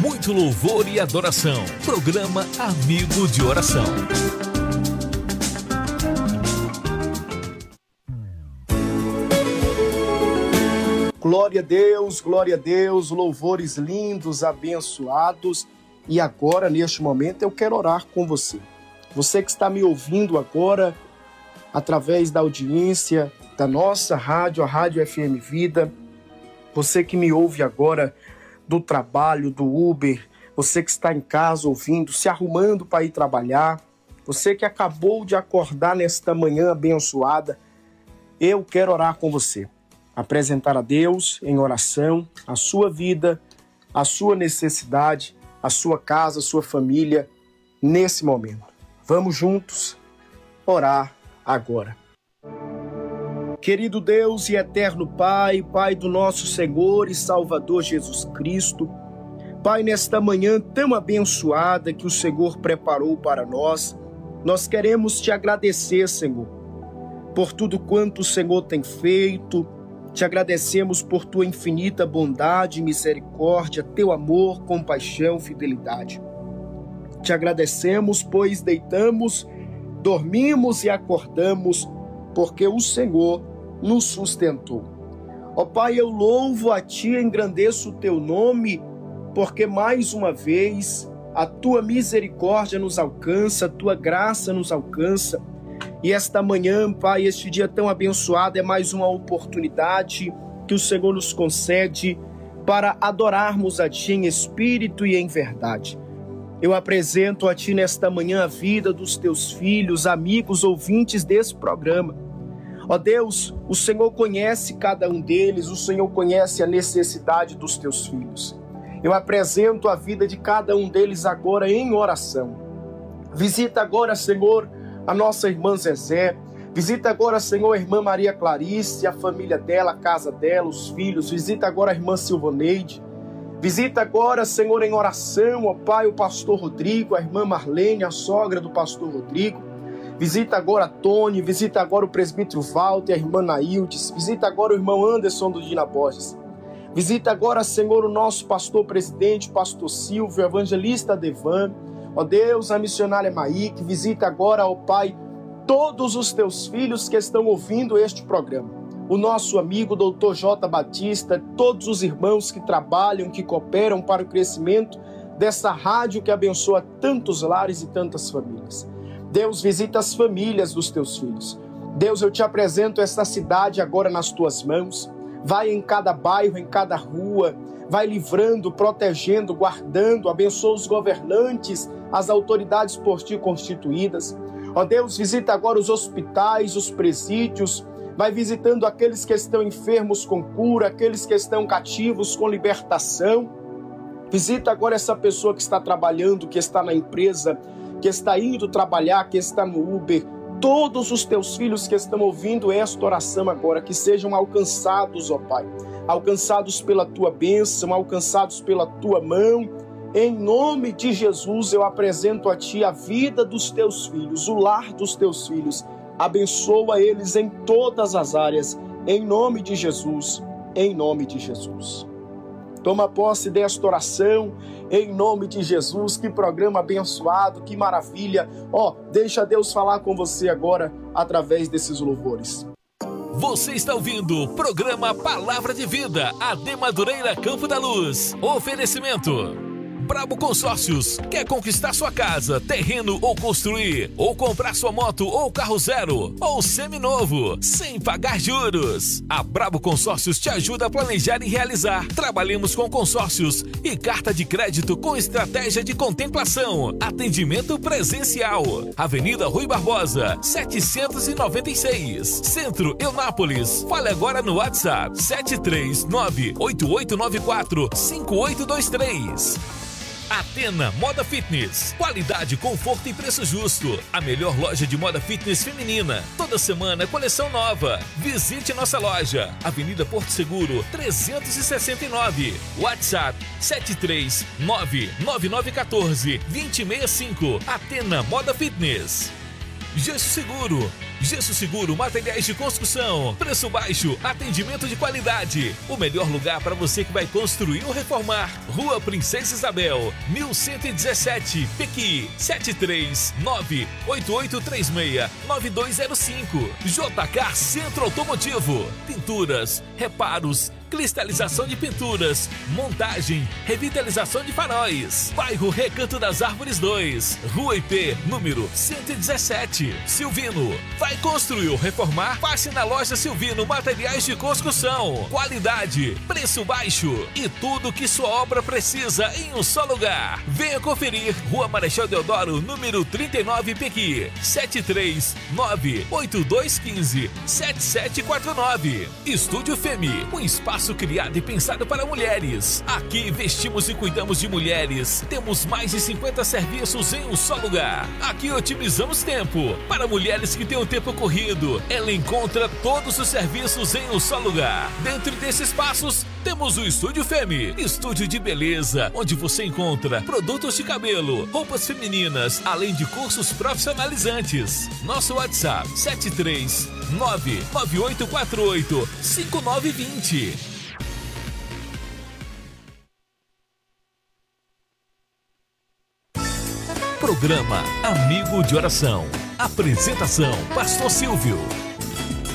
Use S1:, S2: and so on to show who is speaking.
S1: muito louvor e adoração. Programa Amigo de Oração.
S2: Glória a Deus, louvores lindos, abençoados. E agora, neste momento, eu quero orar com você. Você que está me ouvindo agora, através da audiência da nossa rádio, a Rádio FM Vida. Você que me ouve agora do trabalho, do Uber. Você que está em casa ouvindo, se arrumando para ir trabalhar. Você que acabou de acordar nesta manhã abençoada. Eu quero orar com você. Apresentar a Deus em oração a sua vida, a sua necessidade, a sua casa, a sua família, nesse momento. Vamos juntos orar agora. Querido Deus e eterno Pai, Pai do nosso Senhor e Salvador Jesus Cristo, Pai, nesta manhã tão abençoada que o Senhor preparou para nós, nós queremos te agradecer, Senhor, por tudo quanto o Senhor tem feito. Te agradecemos por tua infinita bondade e misericórdia, teu amor, compaixão, fidelidade. Te agradecemos, pois deitamos, dormimos e acordamos, porque o Senhor nos sustentou. Ó Pai, eu louvo a Ti, engrandeço o Teu nome, porque mais uma vez a Tua misericórdia nos alcança, a Tua graça nos alcança. E esta manhã, Pai, este dia tão abençoado é mais uma oportunidade que o Senhor nos concede para adorarmos a Ti em espírito e em verdade. Eu apresento a Ti nesta manhã a vida dos Teus filhos, amigos, ouvintes desse programa. Ó Deus, o Senhor conhece cada um deles, o Senhor conhece a necessidade dos Teus filhos. Eu apresento a vida de cada um deles agora em oração. Visita agora, Senhor, a nossa irmã Zezé. Visita agora, Senhor, a irmã Maria Clarice, a família dela, a casa dela, os filhos. Visita agora a irmã Silvaneide. Visita agora, Senhor, em oração, ó Pai, o pastor Rodrigo, a irmã Marlene, a sogra do pastor Rodrigo. Visita agora a Tony, visita agora o presbítero Walter, a irmã Naildes. Visita agora o irmão Anderson do Dina Borges. Visita agora, Senhor, o nosso pastor presidente, pastor Silvio, o evangelista Devan. Ó Deus, a missionária Maíque, visita agora, ó Pai, todos os teus filhos que estão ouvindo este programa. O nosso amigo Dr. J. Batista, todos os irmãos que trabalham, que cooperam para o crescimento dessa rádio que abençoa tantos lares e tantas famílias. Deus, visita as famílias dos teus filhos. Deus, eu te apresento essa cidade agora nas tuas mãos. Vai em cada bairro, em cada rua, vai livrando, protegendo, guardando, abençoa os governantes, as autoridades por ti constituídas. Ó Deus, visita agora os hospitais, os presídios, vai visitando aqueles que estão enfermos com cura, aqueles que estão cativos com libertação. Visita agora essa pessoa que está trabalhando, que está na empresa, que está indo trabalhar, que está no Uber. Todos os teus filhos que estão ouvindo esta oração agora, que sejam alcançados, ó Pai, alcançados pela tua bênção, alcançados pela tua mão. Em nome de Jesus, eu apresento a Ti a vida dos Teus filhos, o lar dos Teus filhos. Abençoa eles em todas as áreas, em nome de Jesus, em nome de Jesus. Toma posse desta oração, em nome de Jesus. Que programa abençoado, que maravilha. Deixa Deus falar com você agora, através desses louvores.
S1: Você está ouvindo o programa Palavra de Vida, AD Madureira Campo da Luz. Oferecimento Brabo Consórcios. Quer conquistar sua casa, terreno ou construir? Ou comprar sua moto ou carro zero? Ou seminovo, sem pagar juros? A Brabo Consórcios te ajuda a planejar e realizar. Trabalhamos com consórcios e carta de crédito com estratégia de contemplação. Atendimento presencial. Avenida Rui Barbosa, 796. Centro, Eunápolis. Fale agora no WhatsApp 739-8894-5823. Atena Moda Fitness. Qualidade, conforto e preço justo. A melhor loja de moda fitness feminina. Toda semana, coleção nova. Visite nossa loja. Avenida Porto Seguro, 369. WhatsApp 739-9914-2065. Atena Moda Fitness. Gesso Seguro. Gesso Seguro, materiais de construção, preço baixo, atendimento de qualidade. O melhor lugar para você que vai construir ou reformar. Rua Princesa Isabel, 1117, Pequi, 73988369205. JK Centro Automotivo. Pinturas, reparos, cristalização de pinturas, montagem, revitalização de faróis. Bairro Recanto das Árvores 2, Rua IP, número 117. Silvino, vai construir ou reformar? Passe na loja Silvino Materiais de Construção. Qualidade, preço baixo e tudo que sua obra precisa em um só lugar. Venha conferir. Rua Marechal Deodoro, número 39, Pequi, 73982157749. Estúdio Femi, um espaço criado e pensado para mulheres. Aqui vestimos e cuidamos de mulheres. Temos mais de 50 serviços em um só lugar. Aqui otimizamos tempo. Para mulheres que têm o tempo corrido, ela encontra todos os serviços em um só lugar. Dentro desses espaços, temos o Estúdio Femi, estúdio de beleza, onde você encontra produtos de cabelo, roupas femininas, além de cursos profissionalizantes. Nosso WhatsApp, 73988485920. Programa Amigo de Oração. Apresentação: Pastor Silvio.